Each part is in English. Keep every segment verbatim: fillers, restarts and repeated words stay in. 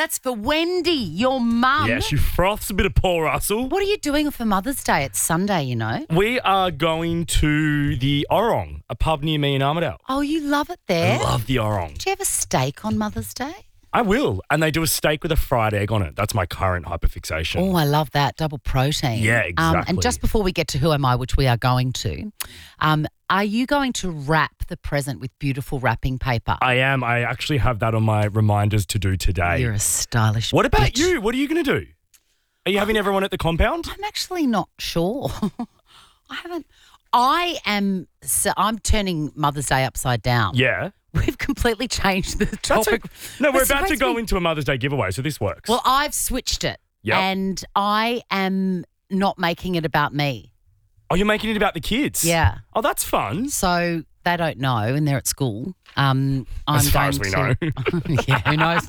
That's for Wendy, your mum. Yeah, she froths a bit of Paul Russell. What are you doing for Mother's Day? It's Sunday, you know. We are going to the Orong, a pub near me in Armidale. Oh, you love it there? I love the Orong. Do you have a steak on Mother's Day? I will. And they do a steak with a fried egg on it. That's my current hyperfixation. Oh, I love that. Double protein. Yeah, Um, exactly. and just before we get to Who Am I, which we are going to, um, are you going to wrap the present with beautiful wrapping paper? I am. I actually have that on my reminders to do today. You're a stylish What about bitch. you? What are you going to do? Are you having everyone at the compound? I'm actually not sure. I haven't. I am. So I'm turning Mother's Day upside down. Yeah. We've completely changed the That's topic. a- no, we're It's about to supposed go be- into a Mother's Day giveaway, so this works. Well, I've switched it. Yep. And I am not making it about me. oh, you're making it about the kids? Yeah. Oh, that's fun. So they don't know, and they're at school. Um, I'm As far as going we to, yeah, who knows?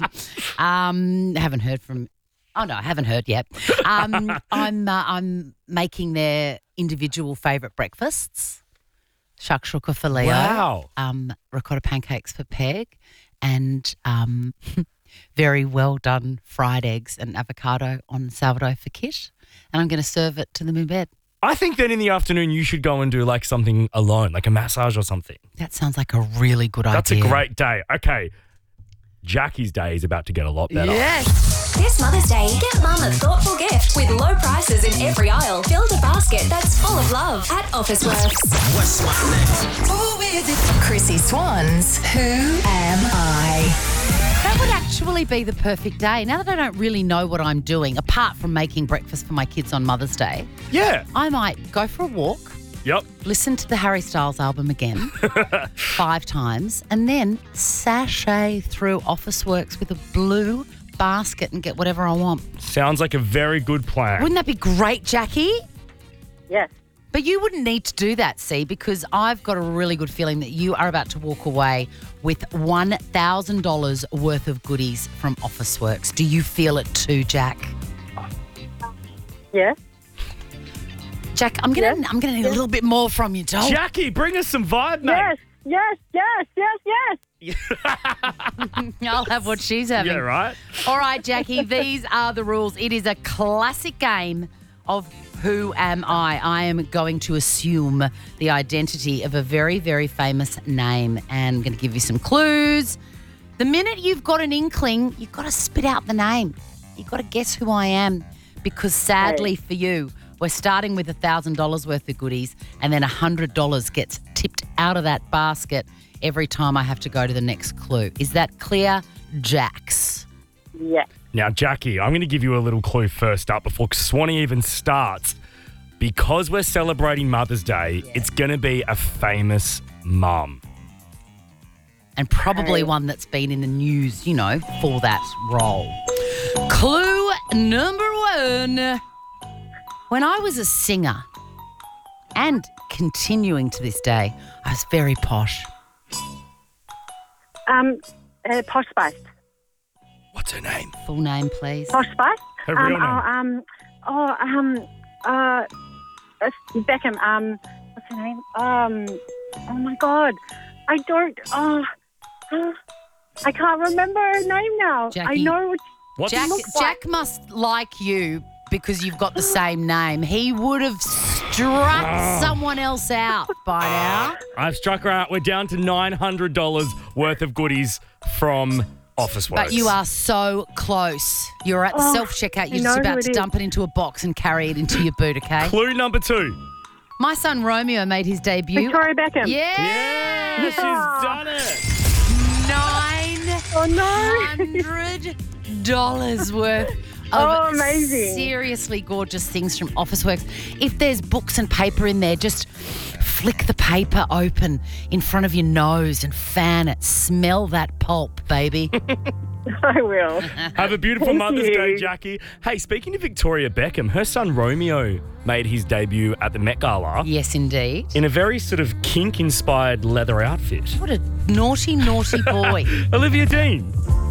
Um, haven't heard from. Oh no, I haven't heard yet. Um, I'm uh, I'm making their individual favourite breakfasts: shakshuka for Leo, Wow. um, ricotta pancakes for Peg, and um, very well done fried eggs and avocado on sourdough for Kit. And I'm going to serve it to them in bed. I think then in the afternoon you should go and do like something alone, like a massage or something. That sounds like a really good That's idea. a great day. Okay. Jackie's day is about to get a lot better. Yes. This Mother's Day, get Mum a thoughtful gift with low prices in every aisle. Build a basket that's full of love at Officeworks. What's my name? Who is it? Chrissy Swan's Who Am I? That would actually be the perfect day. Now that I don't really know what I'm doing, apart from making breakfast for my kids on Mother's Day, Yeah. I might go for a walk, Yep. listen to the Harry Styles album again five times, and then sashay through Officeworks with a blue basket and get whatever I want. Sounds like a very good plan. Wouldn't that be great, Jackie? Yes. But you wouldn't need to do that, see, because I've got a really good feeling that you are about to walk away with one thousand dollars worth of goodies from Officeworks. Do you feel it too, Jack? Yes. Jack, I'm gonna Yes. I'm gonna need a little bit more from you, doll. Jackie, bring us some vibe, mate. Yes. Yes. Yes. Yes. Yes. I'll have what she's having. Yeah, right? All right, Jackie, these are the rules. It is a classic game of Who Am I? I am going to assume the identity of a very, very famous name, and I'm going to give you some clues. The minute you've got an inkling, you've got to spit out the name. You've got to guess who I am, because sadly for you, we're starting with one thousand dollars worth of goodies, and then one hundred dollars gets tipped out of that basket every time I have to go to the next clue. Is that clear, Jax? Yes. Now, Jackie, I'm going to give you a little clue first up before Swanee even starts. Because we're celebrating Mother's Day, it's going to be a famous mum. And probably one that's been in the news, you know, for that role. Clue number one. When I was a singer, and continuing to this day, I was very posh. Um. Uh, Posh Spice. What's her name? Full name, please. Posh Spice. Her um, real name. Oh, um. Oh. Um. Uh. uh, Beckham. Um. What's her name? Um. Oh my God. I don't. Oh. uh, I can't remember her name now. I Jackie. know. Which, What's Jack, looks like- Jack must like you because you've got the same name. He would have struck Ah. someone else out by now. I've struck her out. We're down to nine hundred dollars worth of goodies from Officeworks. But you are so close. You're at the Oh, self-checkout. I You're know just who about it to is. dump it into a box and carry it into your boot, okay? Clue number two. My son Romeo made his debut. Victoria Beckham. Yeah. Yeah, she's done it. Nine Oh no. hundred dollars worth of Oh, amazing. seriously gorgeous things from Officeworks. If there's books and paper in there, just flick the paper open in front of your nose and fan it. Smell that pulp, baby. I will. Have a beautiful Thank Mother's you. Day, Jackie. Hey, speaking of Victoria Beckham, her son Romeo made his debut at the Met Gala Yes, indeed. in a very sort of kink-inspired leather outfit. What a naughty, naughty boy. Olivia Dean.